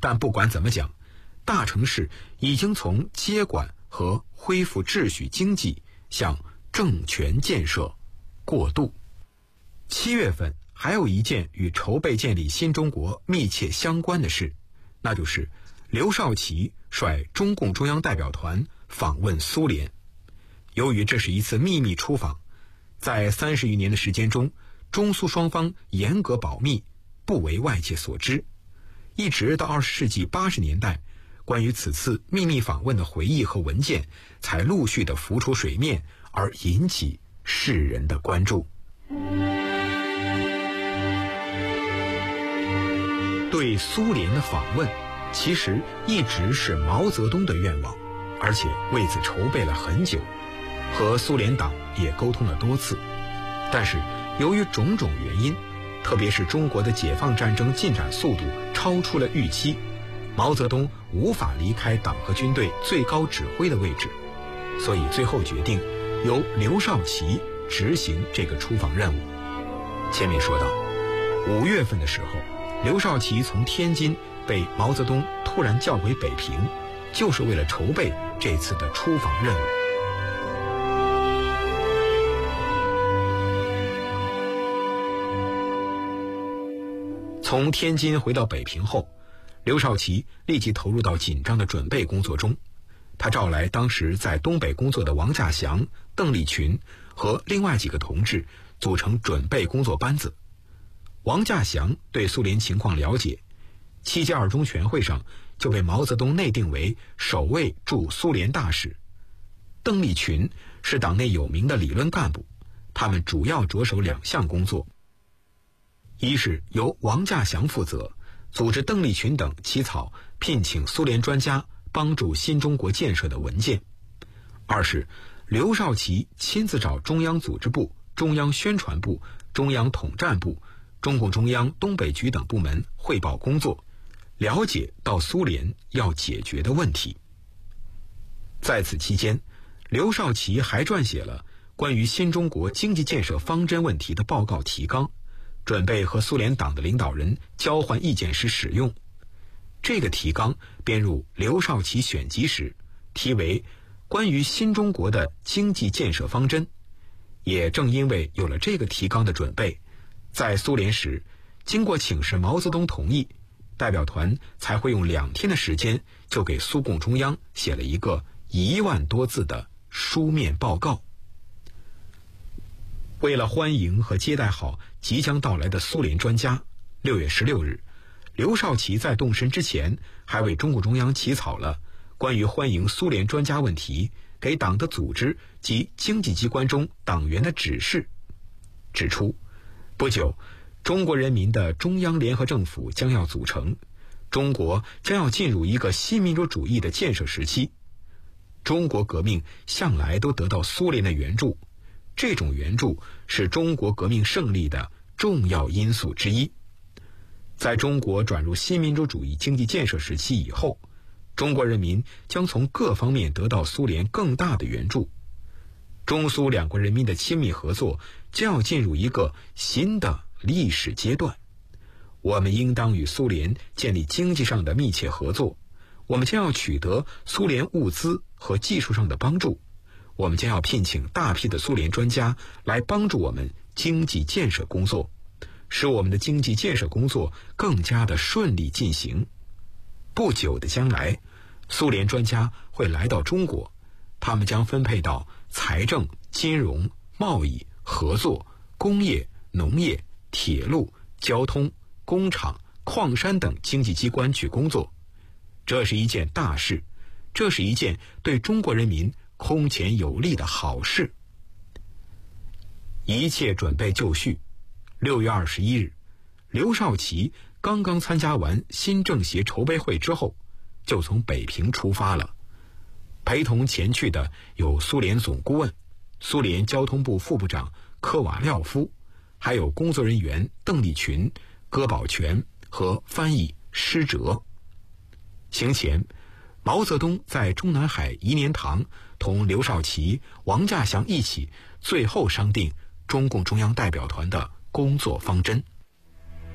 但不管怎么讲，大城市已经从接管和恢复秩序经济向政权建设过渡。7月份还有一件与筹备建立新中国密切相关的事，那就是刘少奇率中共中央代表团访问苏联。由于这是一次秘密出访，在30余年的时间中，中苏双方严格保密，不为外界所知。一直到20世纪80年代，关于此次秘密访问的回忆和文件才陆续地浮出水面，而引起世人的关注。对苏联的访问其实一直是毛泽东的愿望，而且为此筹备了很久，和苏联党也沟通了多次。但是由于种种原因，特别是中国的解放战争进展速度超出了预期，毛泽东无法离开党和军队最高指挥的位置，所以最后决定由刘少奇执行这个出访任务。前面说到，5月份的时候，刘少奇从天津被毛泽东突然叫回北平，就是为了筹备这次的出访任务。从天津回到北平后，刘少奇立即投入到紧张的准备工作中。他召来当时在东北工作的王稼祥、邓丽群和另外几个同志，组成准备工作班子。王稼祥对苏联情况了解，7届2中全会上就被毛泽东内定为首位驻苏联大使。邓丽群是党内有名的理论干部，他们主要着手2项工作：一是由王稼祥负责，组织邓丽群等起草聘请苏联专家帮助新中国建设的文件；二是刘少奇亲自找中央组织部、中央宣传部、中央统战部、中共中央东北局等部门汇报工作，了解到苏联要解决的问题。在此期间，刘少奇还撰写了关于新中国经济建设方针问题的报告提纲，准备和苏联党的领导人交换意见时使用。这个提纲编入刘少奇选集时，题为关于新中国的经济建设方针。也正因为有了这个提纲的准备，在苏联时经过请示毛泽东同意，代表团才会用2天的时间就给苏共中央写了一个1万多字的书面报告。为了欢迎和接待好即将到来的苏联专家，6月16日，刘少奇在动身之前还为中共中央起草了关于欢迎苏联专家问题给党的组织及经济机关中党员的指示，指出不久中国人民的中央联合政府将要组成，中国将要进入一个新民主主义的建设时期。中国革命向来都得到苏联的援助，这种援助是中国革命胜利的重要因素之一。在中国转入新民主主义经济建设时期以后，中国人民将从各方面得到苏联更大的援助。中苏2国人民的亲密合作将要进入一个新的历史阶段。我们应当与苏联建立经济上的密切合作，我们将要取得苏联物资和技术上的帮助，我们将要聘请大批的苏联专家来帮助我们经济建设工作，使我们的经济建设工作更加的顺利进行。不久的将来，苏联专家会来到中国，他们将分配到财政、金融、贸易、合作、工业、农业、铁路、交通、工厂、矿山等经济机关去工作。这是一件大事，这是一件对中国人民空前有利的好事。一切准备就绪。6月21日，刘少奇刚刚参加完新政协筹备会之后，就从北平出发了。陪同前去的有苏联总顾问、苏联交通部副部长科瓦廖夫，还有工作人员邓丽群、戈宝全和翻译施哲。行前，毛泽东在中南海颐年堂同刘少奇、王稼祥一起最后商定中共中央代表团的工作方针。